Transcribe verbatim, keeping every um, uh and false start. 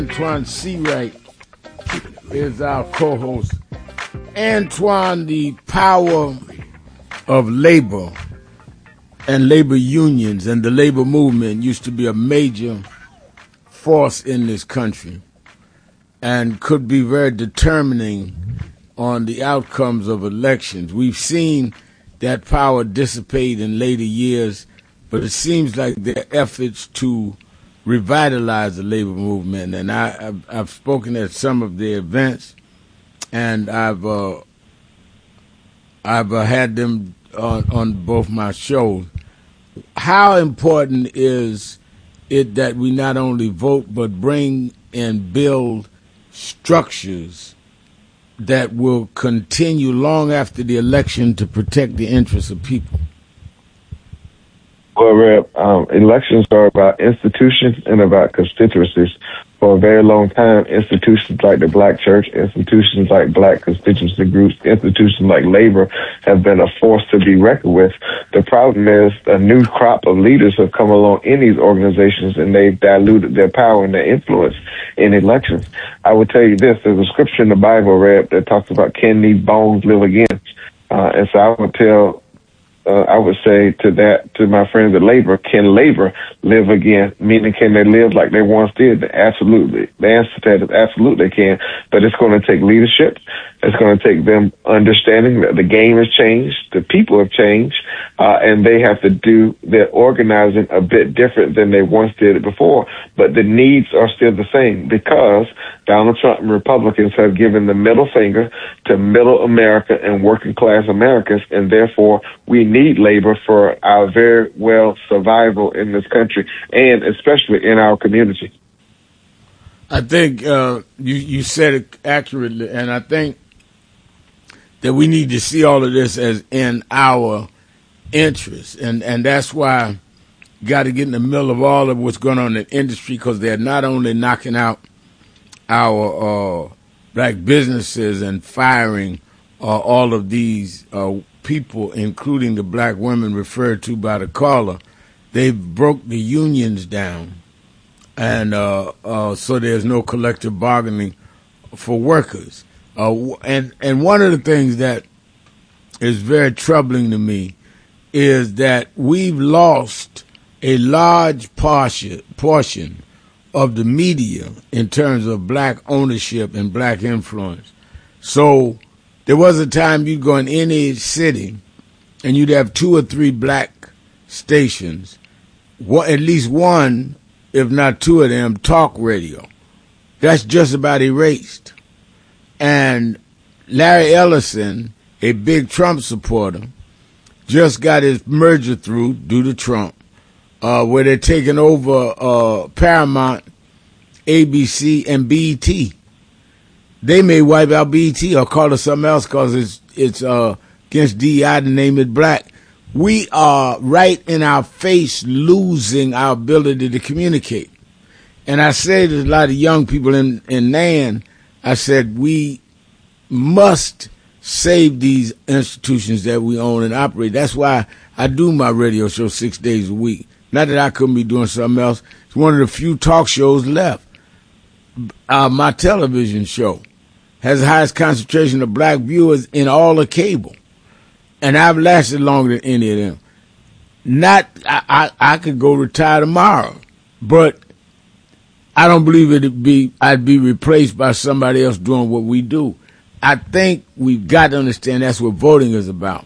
Antoine Seawright is our co-host. Antoine, the power of labor and labor unions and the labor movement used to be a major force in this country and could be very determining on the outcomes of elections. We've seen that power dissipate in later years, but it seems like their efforts to revitalize the labor movement, and I, I've, I've spoken at some of the events, and I've uh, I've uh, had them on, on both my shows. How important is it that we not only vote but bring and build structures that will continue long after the election to protect the interests of people? Well, Rep, um, elections are about institutions and about constituencies. For a very long time, institutions like the Black Church, institutions like Black constituency groups, institutions like labor have been a force to be reckoned with. The problem is a new crop of leaders have come along in these organizations, and they've diluted their power and their influence in elections. I would tell you this, there's a scripture in the Bible, Rep, that talks about can these bones live again? Uh, and so I would tell Uh, I would say to that, to my friends at labor, can labor live again? Meaning, can they live like they once did? Absolutely. The answer to that is absolutely they can, but it's going to take leadership. It's going to take them understanding that the game has changed, the people have changed, uh, and they have to do their organizing a bit different than they once did it before. But the needs are still the same because Donald Trump and Republicans have given the middle finger to middle America and working class Americans, and therefore we need labor for our very well survival in this country and especially in our community. I think uh, you, you said it accurately, and I think that we need to see all of this as in our interest, and, and that's why you got to get in the middle of all of what's going on in the industry, because they're not only knocking out our uh, black businesses and firing uh, all of these uh, people, including the black women referred to by the caller. They've broke the unions down, and uh, uh, so there's no collective bargaining for workers. Uh, and, and one of the things that is very troubling to me is that we've lost a large portion, portion of the media in terms of black ownership and black influence. So there was a time you'd go in any city and you'd have two or three black stations, at least one, if not two of them, talk radio. That's just about erased. And Larry Ellison, a big Trump supporter, just got his merger through due to Trump, uh, where they're taking over uh, Paramount, A B C, and B E T. They may wipe out B E T or call it something else because it's it's uh, against D E I to name it black. We are right in our face losing our ability to communicate. And I say to a lot of young people in, in Nan, I said, we must save these institutions that we own and operate. That's why I do my radio show six days a week. Not that I couldn't be doing something else. It's one of the few talk shows left. Uh, my television show has the highest concentration of black viewers in all of cable. And I've lasted longer than any of them. Not, I, I, I could go retire tomorrow, but I don't believe it'd be, I'd be replaced by somebody else doing what we do. I think we've got to understand that's what voting is about.